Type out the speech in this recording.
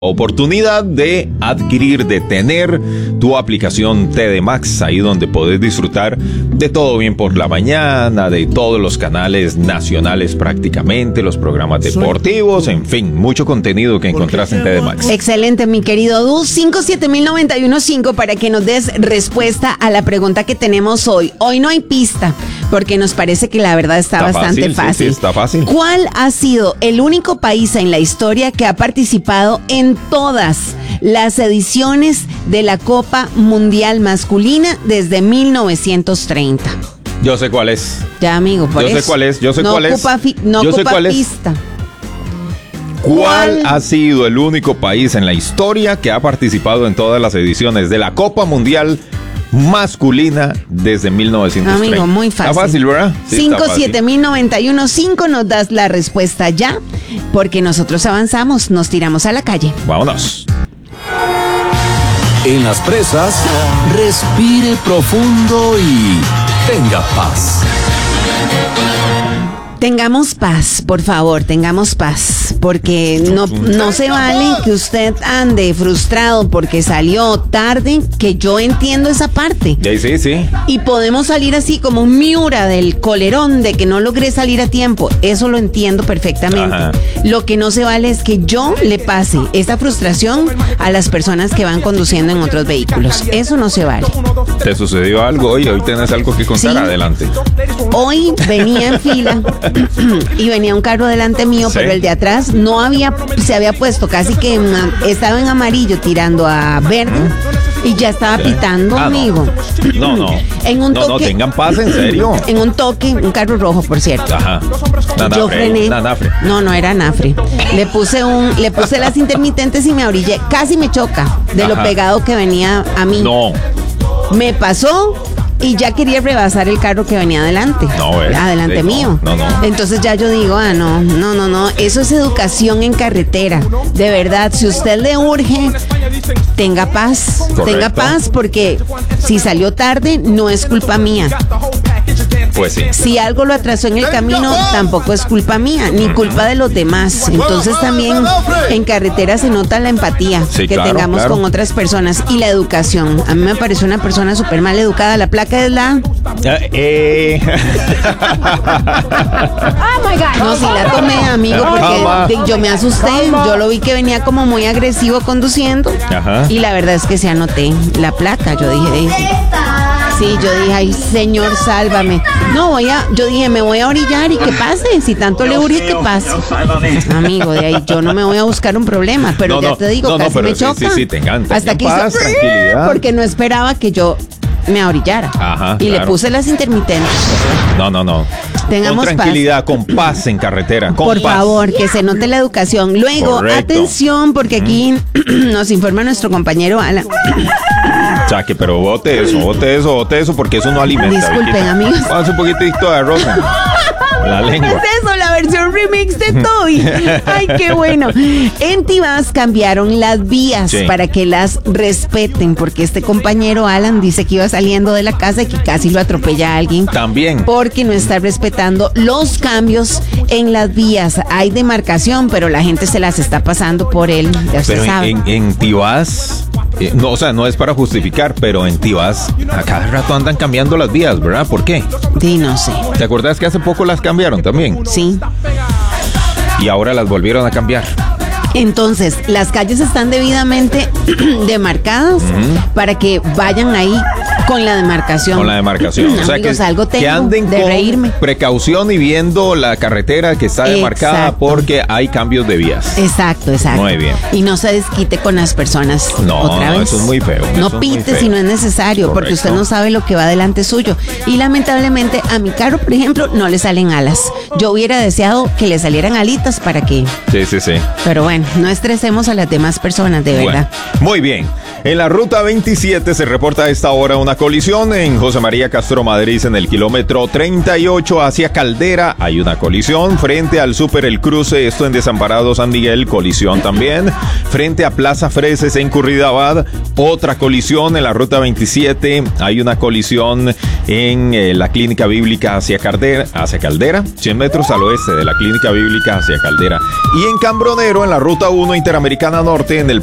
Oportunidad de adquirir, de tener tu aplicación TD Max, ahí donde podés disfrutar de Todo Bien por la Mañana, de todos los canales nacionales prácticamente, los programas deportivos, en fin, mucho contenido que encontrás en TD Max. Excelente, mi querido Du. 5709115 para que nos des respuesta a la pregunta que tenemos hoy. Hoy no hay pista, porque nos parece que la verdad está bastante fácil. Sí, está fácil. ¿Cuál ha sido el único país en la historia que ha participado en todas las ediciones de la Copa Mundial Masculina desde 1930? Yo sé cuál es. Ya, amigo, por eso. Yo sé cuál es, yo sé cuál es. No Yo sé ocupa cuál es. pista. ¿Cuál ha sido el único país en la historia que ha participado en todas las ediciones de la Copa Mundial Masculina desde 1930? Amigo, muy fácil. Está fácil, ¿verdad? Sí, 5709115, nos das la respuesta ya, porque nosotros avanzamos, nos tiramos a la calle. Vámonos. En las presas, respire profundo y tenga paz. Tengamos paz, por favor, tengamos paz, porque no se vale que usted ande frustrado porque salió tarde, que yo entiendo esa parte. Sí. Y podemos salir así como un Miura del colerón de que no logré salir a tiempo, eso lo entiendo perfectamente. Ajá. Lo que no se vale es que yo le pase esa frustración a las personas que van conduciendo en otros vehículos, eso no se vale. ¿Te sucedió algo hoy? Hoy tenés algo que contar, Sí. Adelante. Hoy venía en fila y venía un carro delante mío, Sí. pero el de atrás se había puesto casi que estaba en amarillo tirando a verde y ya estaba pitando, amigo. No. En un No, toque, tengan paz, en serio. En un toque, un carro rojo, por cierto. Ajá. Yo frené. Nanafre. No era Nafre. Le puse las intermitentes y me orillé. Casi me choca de lo Ajá. pegado que venía a mí. No. Me pasó y ya quería rebasar el carro que venía adelante. Adelante No. mío. No. Entonces ya yo digo, no. Eso es educación en carretera. De verdad, si usted le urge, tenga paz. Correcto. Tenga paz porque si salió tarde, no es culpa mía. Pues sí. Si algo lo atrasó en el camino, tampoco es culpa mía, ni culpa de los demás. Entonces también en carretera se nota la empatía Sí, que claro, tengamos claro. con otras personas y la educación. A mí me parece una persona súper mal educada. La placa es la... No, si la tomé, amigo, porque yo me asusté. Yo lo vi que venía como muy agresivo conduciendo. Ajá. Y la verdad es que se anoté la placa. Yo dije, ay, Señor, sálvame. Yo dije, me voy a orillar y que pase. Si tanto le urge, que pase. Amigo, de ahí yo no me voy a buscar un problema, pero ya te digo, casi pero me choca. Sí, tengan Hasta que paz, tranquilidad. porque no esperaba que yo me ahorillara. Ajá, y claro. le puse las intermitentes. No. Tengamos con tranquilidad, con paz en carretera. Con Por paz. favor, que se note la educación. Luego, Correcto. atención, porque aquí nos informa nuestro compañero Alan. Chaque, pero bote eso, porque eso no alimenta. Disculpen, Viquita. amigos. Póngase un poquitito de arroz en la ¿Qué lengua. es eso? La versión remix de Toy. Ay, qué bueno. En Tibás cambiaron las vías Sí. para que las respeten, porque este compañero Alan dice que iba saliendo de la casa y que casi lo atropella a alguien. También. Porque no está respetando los cambios en las vías. Hay demarcación, pero la gente se las está pasando por él. Ya usted Pero sabe. en Tibás, no es para justificar, pero en Tibás a cada rato andan cambiando las vías, ¿verdad? ¿Por qué? Sí, no sé. ¿Te acordás que hace poco las cambiaron también? Sí. Y ahora las volvieron a cambiar. Entonces, las calles están debidamente demarcadas para que vayan ahí con la demarcación. Con la demarcación. O sea, Amigos, algo que tengo anden de con reírme. precaución y viendo la carretera que está demarcada. Exacto. Porque hay cambios de vías. Exacto. Muy bien. Y no se desquite con las personas. No, otra vez. eso es muy feo. No eso es muy pite feo. si no es necesario, porque Correcto. usted no sabe lo que va delante suyo. Y lamentablemente a mi carro, por ejemplo, no le salen alas. Yo hubiera deseado que le salieran alitas para que... Sí. Pero bueno, no estresemos a las demás personas, de verdad. Bueno, muy bien. En la ruta 27 se reporta a esta hora una colisión en José María Castro Madrid en el kilómetro 38 hacia Caldera. Hay una colisión frente al Super El Cruce, esto en Desamparado San Miguel, colisión también. Frente a Plaza Freses en Curridabat, otra colisión en la ruta 27. Hay una colisión en la Clínica Bíblica hacia Caldera, 100 metros al oeste de la Clínica Bíblica hacia Caldera. Y en Cambronero, en la ruta 1 Interamericana Norte, en el